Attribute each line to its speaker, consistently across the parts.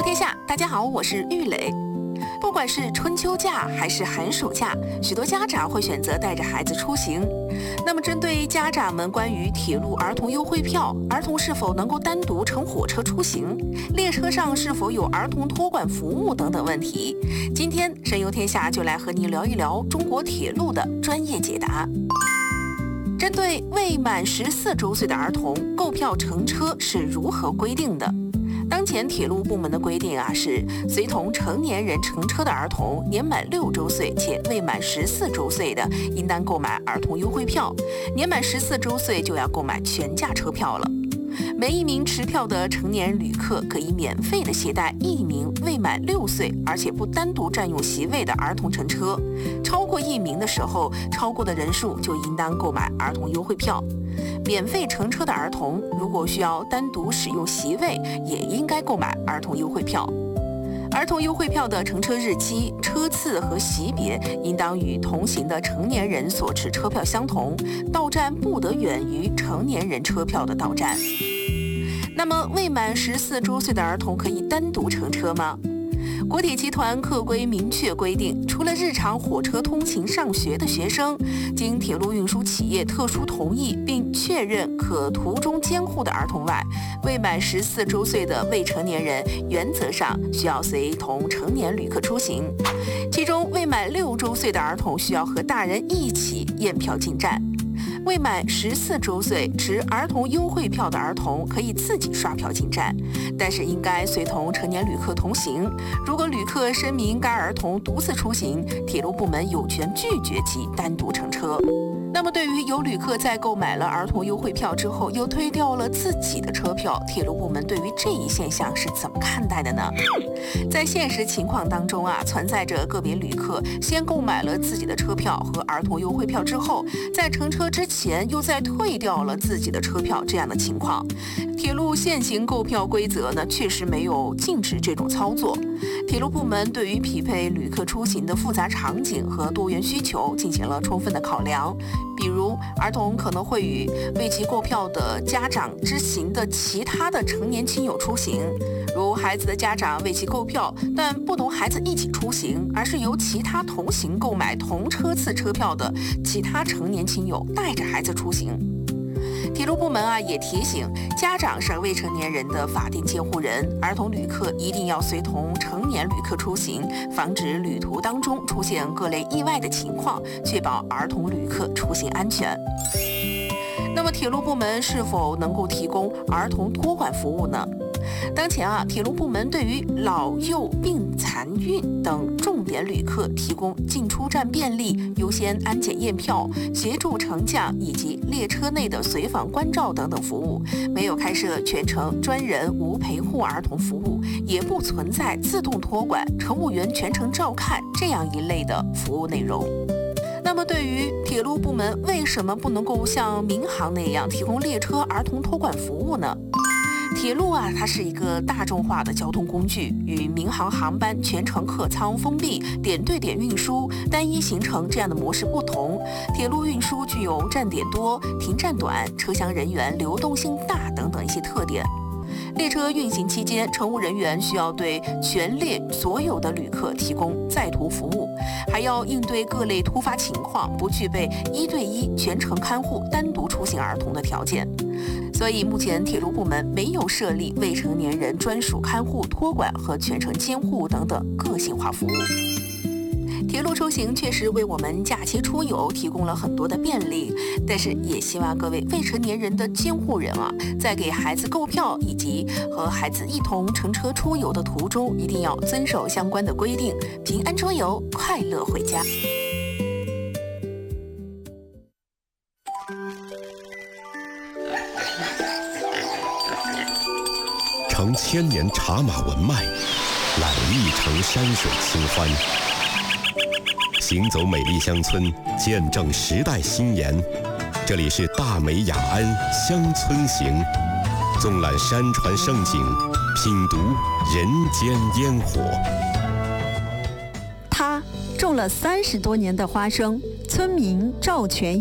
Speaker 1: 天下，大家好，我是玉磊。不管是春秋假还是寒暑假，许多家长会选择带着孩子出行。那么针对家长们关于铁路儿童优惠票，儿童是否能够单独乘火车出行，列车上是否有儿童托管服务等等问题，今天神游天下就来和您聊一聊中国铁路的专业解答。针对未满14周岁的儿童，购票乘车是如何规定的？当前铁路部门的规定是随同成年人乘车的儿童年满6周岁且未满14周岁的，应当购买儿童优惠票，年满14周岁就要购买全价车票了。每一名持票的成年旅客可以免费的携带1名未满6岁而且不单独占用席位的儿童乘车，超过1名的时候，超过的人数就应当购买儿童优惠票。免费乘车的儿童如果需要单独使用席位，也应该购买儿童优惠票。儿童优惠票的乘车日期、车次和级别应当与同行的成年人所持车票相同，到站不得远于成年人车票的到站。那么未满14周岁的儿童可以单独乘车吗？国铁集团客规明确规定，除了日常火车通勤上学的学生，经铁路运输企业特殊同意并确认可途中监护的儿童外，未满14周岁的未成年人原则上需要随同成年旅客出行，其中未满6周岁的儿童需要和大人一起验票进站。未满14周岁持儿童优惠票的儿童可以自己刷票进站，但是应该随同成年旅客同行。如果旅客声明该儿童独自出行，铁路部门有权拒绝其单独乘车。那么对于有旅客在购买了儿童优惠票之后又退掉了自己的车票，铁路部门对于这一现象是怎么看待的呢？在现实情况当中存在着个别旅客先购买了自己的车票和儿童优惠票之后，在乘车之前又再退掉了自己的车票这样的情况。铁路现行购票规则呢，确实没有禁止这种操作。铁路部门对于匹配旅客出行的复杂场景和多元需求进行了充分的考量，比如儿童可能会与为其购票的家长之行的其他的成年亲友出行，如孩子的家长为其购票，但不同孩子一起出行，而是由其他同行购买同车次车票的其他成年亲友带着孩子出行。铁路部门也提醒，家长是未成年人的法定监护人，儿童旅客一定要随同成年旅客出行，防止旅途当中出现各类意外的情况，确保儿童旅客出行安全。那么铁路部门是否能够提供儿童托管服务呢？当前铁路部门对于老幼病残孕等重点旅客提供进出站便利、优先安检验票、协助乘降以及列车内的随访关照等等服务，没有开设全程专人无陪护儿童服务，也不存在自动托管、乘务员全程照看这样一类的服务内容。那么对于铁路部门为什么不能够像民航那样提供列车儿童托管服务呢？铁路它是一个大众化的交通工具，与民航航班全程客舱封闭、点对点运输、单一行程这样的模式不同。铁路运输具有站点多、停站短、车厢人员流动性大等等一些特点。列车运行期间，乘务人员需要对全列所有的旅客提供在途服务，还要应对各类突发情况，不具备1对1全程看护单独出行儿童的条件。所以目前铁路部门没有设立未成年人专属看护、托管和全程监护等等个性化服务。铁路出行确实为我们假期出游提供了很多的便利，但是也希望各位未成年人的监护人在给孩子购票以及和孩子一同乘车出游的途中，一定要遵守相关的规定，平安出游，快乐回家。
Speaker 2: 承千年茶马文脉，揽一城山水清欢。行走美丽乡村，见证时代新颜。这里是大美雅安乡村行，纵览山川胜景，品读人间烟火。
Speaker 3: 他种了30多年的花生，村民赵全英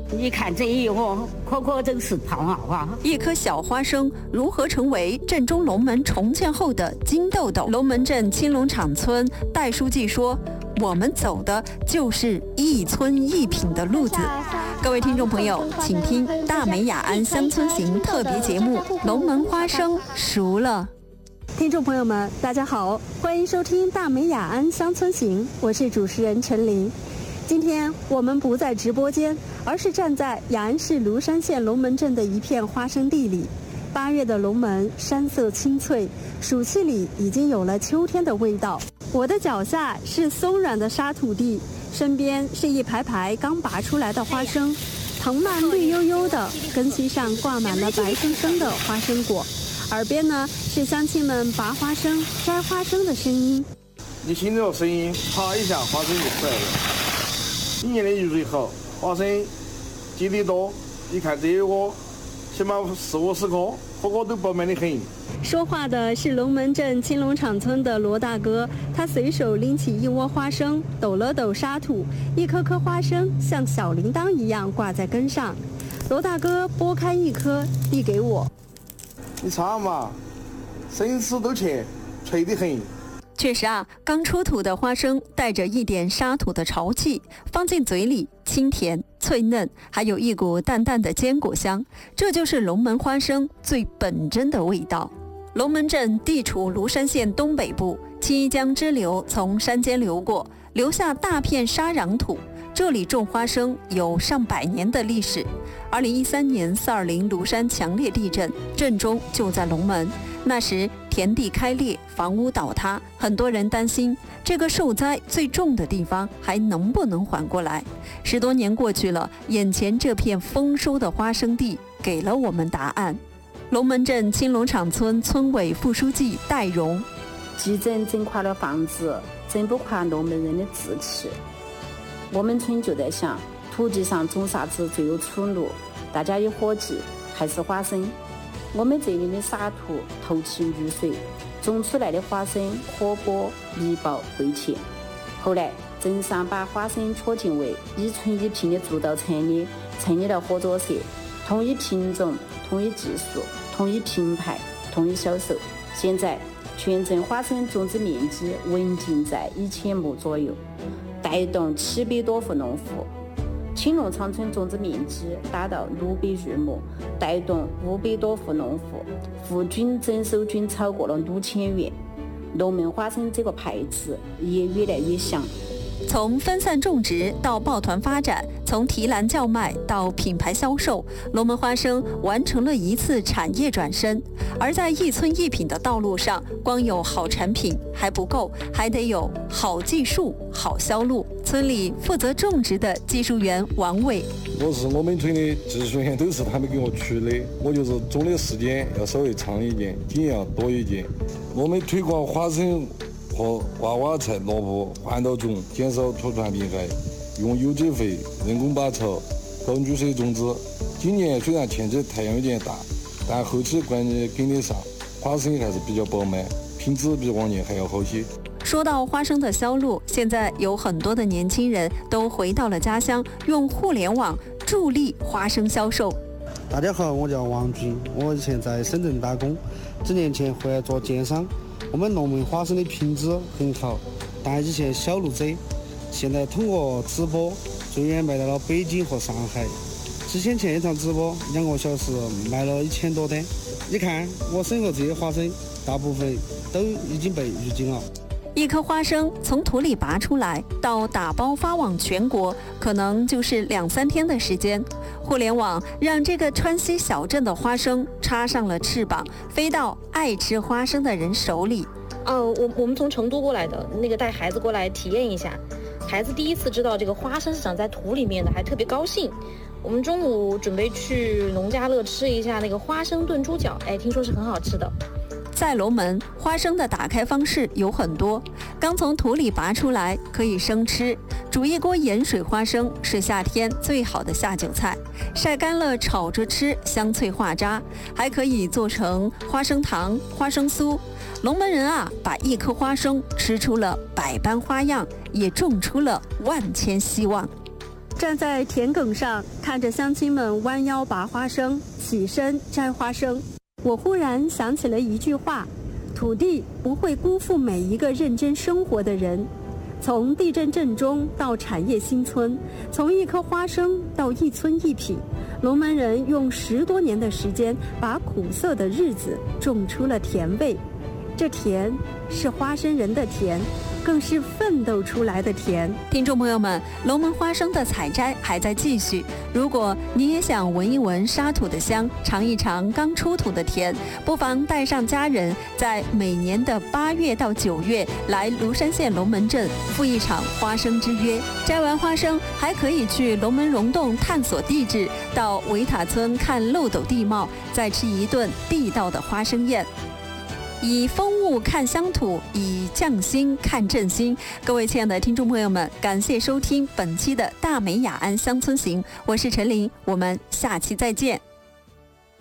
Speaker 3: 你看这一窝，颗真是胖啊！
Speaker 4: 一颗小花生如何成为镇中龙门重建后的金豆豆？龙门镇青龙场村戴书记说：“我们走的就是一村一品的路子。”各位听众朋友，请听大美雅安乡村行特别节目《龙门花生熟了》。
Speaker 5: 听众朋友们，大家好，欢迎收听大美雅安乡村行，我是主持人陈琳。今天我们不在直播间，而是站在雅安市芦山县龙门镇的一片花生地里。8月的龙门山色青翠，暑气里已经有了秋天的味道。我的脚下是松软的沙土地，身边是一排排刚拔出来的花生，藤蔓绿油油的，根系上挂满了白生生的花生果。耳边呢是乡亲们拔花生、摘花生的声音。
Speaker 6: 你听这个声音，啪一下，花生就出来了。今年的雨水好，花生结得多。你看这个，起码40-50颗，个个都饱满得很。
Speaker 5: 说话的是龙门镇青龙场村的罗大哥，他随手拎起一窝花生，抖了抖沙土，一颗颗花生像小铃铛一样挂在根上。罗大哥剥开一颗，递给我。
Speaker 6: 你尝嘛，生吃都甜，脆得很。
Speaker 4: 确实啊，刚出土的花生带着一点沙土的潮气，放进嘴里清甜脆嫩，还有一股淡淡的坚果香，这就是龙门花生最本真的味道。龙门镇地处芦山县东北部，青衣江支流从山间流过，留下大片沙壤土。这里种花生有上百年的历史。2013年420芦山强烈地震，震中就在龙门。那时田地开裂，房屋倒塌，很多人担心这个受灾最重的地方还能不能缓过来。10多年过去了，眼前这片丰收的花生地给了我们答案。龙门镇青龙场村村委副书记戴荣：
Speaker 3: 地震震垮了房子，震不垮龙门人的志气。我们村就在想，土地上种啥子最有出路？大家有伙计，还是花生。我们这里的沙土透气遇水，种出来的花生活泼密薄味甜。后来镇上把花生确定为一村一品的主导产业，成立了合作社，统一品种、统一技术、统一品牌、统一销售。现在全镇花生种植面积稳定在1000亩左右，带动700多户农户。青龙场村种植面积达到600余亩，带动500多户农户，户均整收均超过了6000元。龙门花生这个牌子也越来越响。
Speaker 4: 从分散种植到抱团发展，从提篮叫卖到品牌销售，龙门花生完成了一次产业转身。而在一村一品的道路上，光有好产品还不够，还得有好技术、好销路。村里负责种植的技术员王伟：
Speaker 7: 我是我们村的技术员，都是他们给我出的，我就是种的时间要稍微长一点，经验要多一点。我们推广花生和娃娃菜、萝卜环岛种，减少土传病害，用有机肥、人工拔草、搞绿水种植。今年虽然天气太阳有点大，但后期关键跟得上，花生还是比较饱满，品质比往年还要好些。
Speaker 4: 说到花生的销路，现在有很多的年轻人都回到了家乡，用互联网助力花生销售。
Speaker 8: 大家好，我叫王军，我以前在深圳打工，几年前回来做电商。我们龙门花生的品质很好，但以前小路子，现在通过直播最远卖到了北京和上海。之前一场直播2个小时卖了1000多单。你看我身后这些花生，大部分都已经被预警了。
Speaker 4: 一颗花生从土里拔出来到打包发往全国，可能就是2-3天的时间。互联网让这个川西小镇的花生插上了翅膀，飞到爱吃花生的人手里。
Speaker 9: 我们从成都过来的，带孩子过来体验一下。孩子第一次知道这个花生是长在土里面的，还特别高兴。我们中午准备去农家乐吃一下那个花生炖猪脚，听说是很好吃的。
Speaker 4: 在龙门，花生的打开方式有很多。刚从土里拔出来可以生吃，煮一锅盐水花生是夏天最好的下酒菜，晒干了炒着吃，香脆化渣。还可以做成花生糖、花生酥。龙门人啊，把一颗花生吃出了百般花样，也种出了万千希望。
Speaker 5: 站在田埂上，看着乡亲们弯腰拔花生、起身摘花生，我忽然想起了一句话：土地不会辜负每一个认真生活的人。从地震震中到产业新村，从一颗花生到一村一品，龙门人用10多年的时间，把苦涩的日子种出了甜味。这甜是花生人的甜，更是奋斗出来的甜。
Speaker 4: 听众朋友们，龙门花生的采摘还在继续。如果你也想闻一闻沙土的香，尝一尝刚出土的甜，不妨带上家人，在每年的8月到9月来庐山县龙门镇赴一场花生之约。摘完花生，还可以去龙门溶洞探索地质，到维塔村看漏斗地貌，再吃一顿地道的花生宴。以风物看乡土，以匠心看振兴。各位亲爱的听众朋友们，感谢收听本期的大美雅安乡村行，我是陈琳，我们下期再见。